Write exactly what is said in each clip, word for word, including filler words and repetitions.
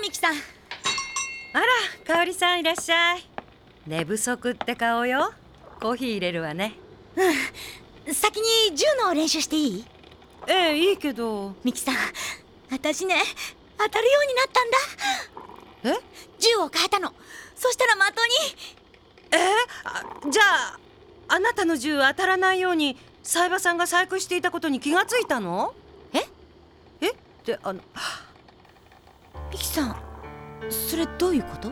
ミキさん。 あら、香織さんいらっしゃい。寝不足って顔よ。コーヒー入れるわね。 うん、先に銃の練習していい？ ええ、いいけど。 ミキさん、私ね、当たるようになったんだ。 え？ 銃を変えたの。そしたら的に。 えあじゃああなたの銃当たらないように冴羽さんが細工していたことに気がついたの？ ええってあのミキさん、それどういうこと？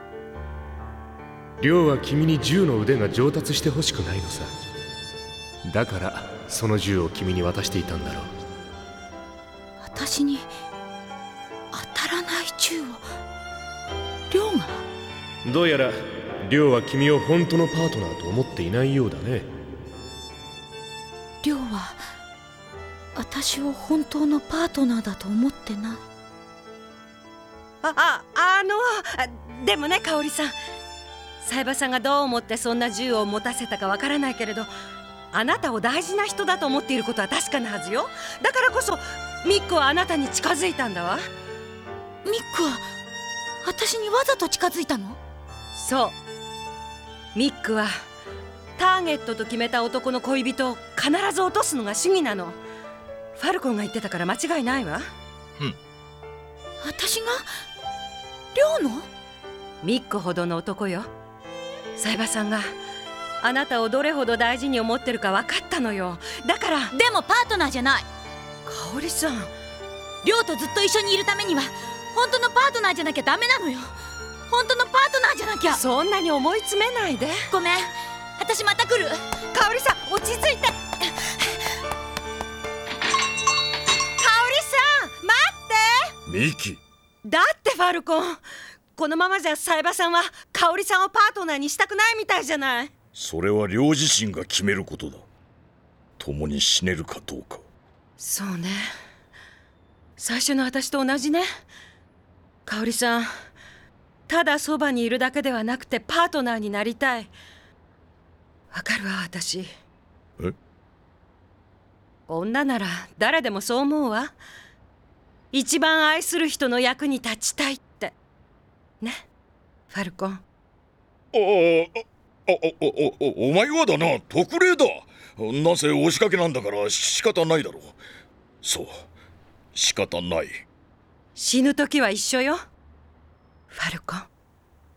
亮は君に銃の腕が上達してほしくないのさ。だからその銃を君に渡していたんだろう。 私に当たらない銃を亮が？ どうやら亮は君を本当のパートナーと思っていないようだね。 亮は私を本当のパートナーだと思ってない。 あああのでもね、香織さん、冴羽さんがどう思ってそんな銃を持たせたかわからないけれど、あなたを大事な人だと思っていることは確かなはずよ。だからこそミックはあなたに近づいたんだわ。 ミックは私にわざと近づいたの？ そう、ミックはターゲットと決めた男の恋人を必ず落とすのが主義なの。ファルコンが言ってたから間違いないわ。 うん。 私が亮の？ ミックほどの男よ。冴羽さんがあなたをどれほど大事に思ってるか分かったのよ。だから。 でもパートナーじゃない。 香織さん、 亮とずっと一緒にいるためには本当のパートナーじゃなきゃダメなのよ。本当のパートナーじゃなきゃ。 そんなに思い詰めないで。 ごめん、私また来る。 香織さん、落ち着いて。香織さん、待って。 ミキ、 だってファルコン、このままじゃ冴羽さんは香織さんをパートナーにしたくないみたいじゃない。 それは亮自身が決めることだ。共に死ねるかどうか。 そうね、最初の私と同じね。香織さん、ただそばにいるだけではなくてパートナーになりたい。わかるわ、私。 え？ 女なら誰でもそう思うわ。一番愛する人の役に立ちたいってね、ファルコン。 ああ、あ、お、お、お前はだな、特例だ。なぜ押しかけなんだから仕方ないだろう。そう、仕方ない。 死ぬ時は一緒よ、ファルコン。